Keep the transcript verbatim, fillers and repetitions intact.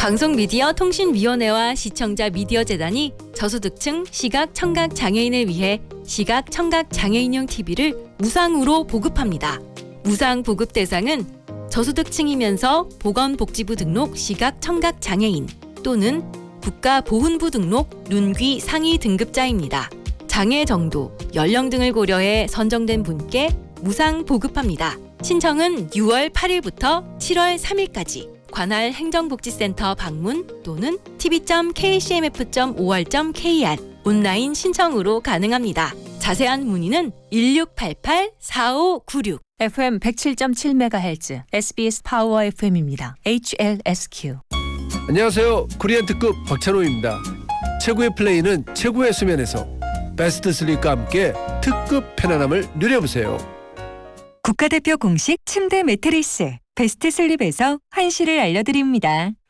방송미디어통신위원회와 시청자 미디어재단이 저소득층 시각 청각 장애인을 위해 시각 청각 장애인용 티비를 무상으로 보급합니다. 무상 보급 대상은 저소득층이면서 보건복지부 등록 시각 청각 장애인 또는 국가보훈부 등록 눈귀 상위 등급자입니다. 장애 정도, 연령 등을 고려해 선정된 분께 무상 보급합니다. 신청은 유월 팔일부터 칠월 삼일까지 관할 행정복지센터 방문 또는 티비 점 케이씨엠에프 점 오알 점 케이알 온라인 신청으로 가능합니다. 자세한 문의는 일육팔팔 사오구육. 에프엠 백칠 점 칠 메가헤르츠 에스비에스 파워 에프엠입니다. 에이치엘에스큐. 안녕하세요. 코리안 특급 박찬호입니다. 최고의 플레이는 최고의 수면에서 베스트 슬립과 함께 특급 편안함을 누려보세요. 국가대표 공식 침대 매트리스 베스트 슬립에서 한시를 알려드립니다.